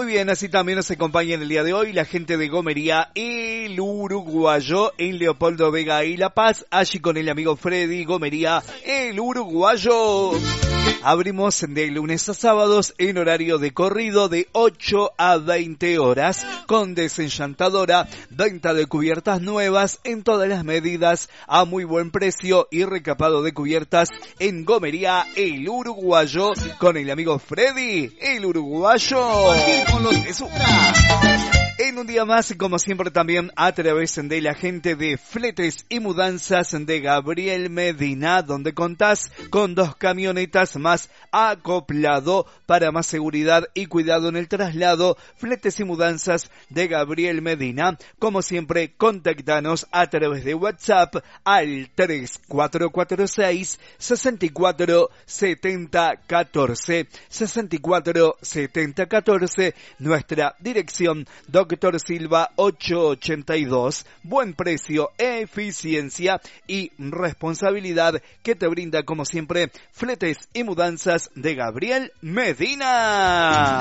Muy bien, así también nos acompaña en el día de hoy la gente de Gomería El Uruguayo en Leopoldo Vega y La Paz. Allí con el amigo Freddy, Gomería El Uruguayo. Abrimos de lunes a sábados en horario de corrido de 8 a 20 horas con desenchantadora, venta de cubiertas nuevas en todas las medidas a muy buen precio y recapado de cubiertas en Gomería El Uruguayo con el amigo Freddy El Uruguayo. En un día más, como siempre también a través de la gente de Fletes y Mudanzas de Gabriel Medina, donde contás con 2 camionetas más acoplado para más seguridad y cuidado en el traslado. Fletes y Mudanzas de Gabriel Medina, como siempre, contactanos a través de WhatsApp al 3446 64 70 14 64 70 14, nuestra dirección Doctor Silva 882, buen precio, eficiencia y responsabilidad que te brinda como siempre Fletes y Mudanzas de Gabriel Medina.